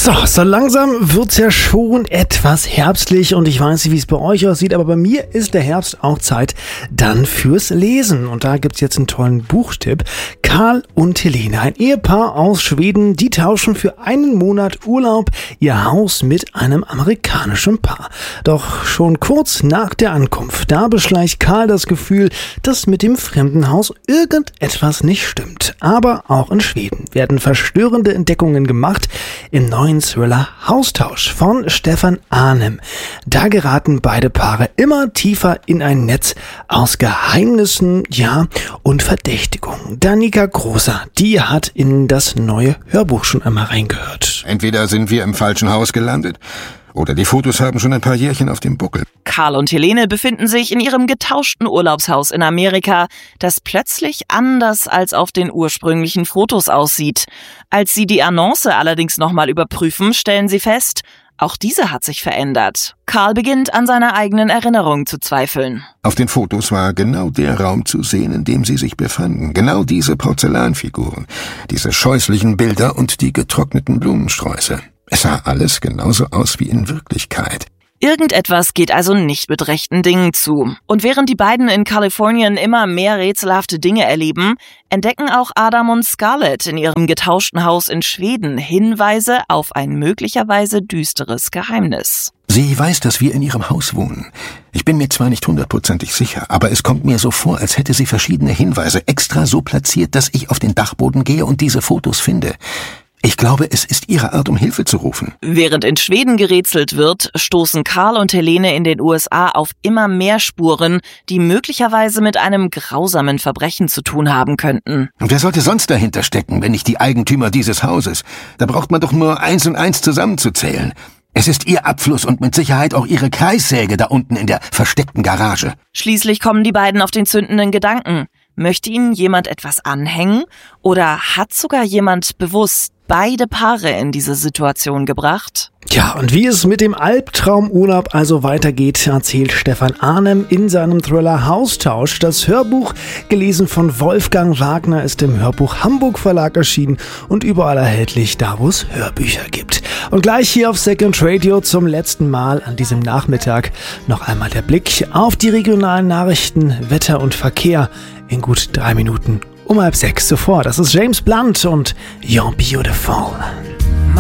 So langsam wird's ja schon etwas herbstlich und ich weiß nicht, wie es bei euch aussieht, aber bei mir ist der Herbst auch Zeit dann fürs Lesen. Und da gibt's jetzt einen tollen Buchtipp. Karl und Helene, ein Ehepaar aus Schweden, die tauschen für einen Monat Urlaub ihr Haus mit einem amerikanischen Paar. Doch schon kurz nach der Ankunft, da beschleicht Karl das Gefühl, dass mit dem fremden Haus irgendetwas nicht stimmt. Aber auch in Schweden werden verstörende Entdeckungen gemacht im neuen Thriller Haustausch von Stefan Arnim. Da geraten beide Paare immer tiefer in ein Netz aus Geheimnissen, und Verdächtigungen. Danica Großer, die hat in das neue Hörbuch schon einmal reingehört. Entweder sind wir im falschen Haus gelandet oder die Fotos haben schon ein paar Jährchen auf dem Buckel. Karl und Helene befinden sich in ihrem getauschten Urlaubshaus in Amerika, das plötzlich anders als auf den ursprünglichen Fotos aussieht. Als sie die Annonce allerdings nochmal überprüfen, stellen sie fest, auch diese hat sich verändert. Karl beginnt an seiner eigenen Erinnerung zu zweifeln. Auf den Fotos war genau der Raum zu sehen, in dem sie sich befanden. Genau diese Porzellanfiguren, diese scheußlichen Bilder und die getrockneten Blumensträuße. Es sah alles genauso aus wie in Wirklichkeit. Irgendetwas geht also nicht mit rechten Dingen zu. Und während die beiden in Kalifornien immer mehr rätselhafte Dinge erleben, entdecken auch Adam und Scarlett in ihrem getauschten Haus in Schweden Hinweise auf ein möglicherweise düsteres Geheimnis. Sie weiß, dass wir in ihrem Haus wohnen. Ich bin mir zwar nicht 100% sicher, aber es kommt mir so vor, als hätte sie verschiedene Hinweise extra so platziert, dass ich auf den Dachboden gehe und diese Fotos finde. Ich glaube, es ist ihre Art, um Hilfe zu rufen. Während in Schweden gerätselt wird, stoßen Karl und Helene in den USA auf immer mehr Spuren, die möglicherweise mit einem grausamen Verbrechen zu tun haben könnten. Und wer sollte sonst dahinter stecken, wenn nicht die Eigentümer dieses Hauses? Da braucht man doch nur 1 und 1 zusammenzuzählen. Es ist ihr Abfluss und mit Sicherheit auch ihre Kreissäge da unten in der versteckten Garage. Schließlich kommen die beiden auf den zündenden Gedanken. Möchte ihnen jemand etwas anhängen? Oder hat sogar jemand bewusst beide Paare in diese Situation gebracht? Ja, und wie es mit dem Albtraumurlaub also weitergeht, erzählt Stefan Arnim in seinem Thriller Haustausch. Das Hörbuch, gelesen von Wolfgang Wagner, ist im Hörbuch Hamburg Verlag erschienen und überall erhältlich, da wo es Hörbücher gibt. Und gleich hier auf Second Radio zum letzten Mal an diesem Nachmittag noch einmal der Blick auf die regionalen Nachrichten, Wetter und Verkehr in gut 3 Minuten um 5:30 zuvor. Das ist James Blunt und You're Beautiful.